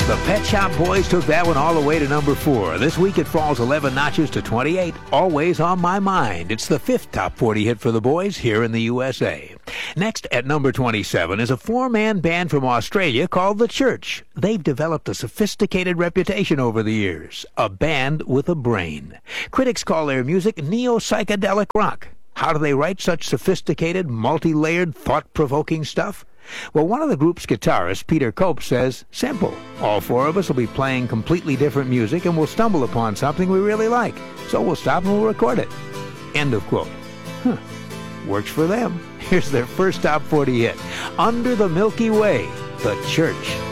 The Pet Shop Boys took that one all the way to number 4. This week it falls 11 notches to 28. Always on My Mind. It's the 5th top 40 hit for the boys here in the USA. Next at number 27 is a 4-man band from Australia called The Church. They've developed a sophisticated reputation over the years. A band with a brain. Critics call their music neo-psychedelic rock. How do they write such sophisticated, multi-layered, thought-provoking stuff? Well, one of the group's guitarists, Peter Cope, says, simple. All 4 of us will be playing completely different music and we'll stumble upon something we really like. So we'll stop and we'll record it. End of quote. Works for them. Here's their first top 40 hit. Under the Milky Way, The Church.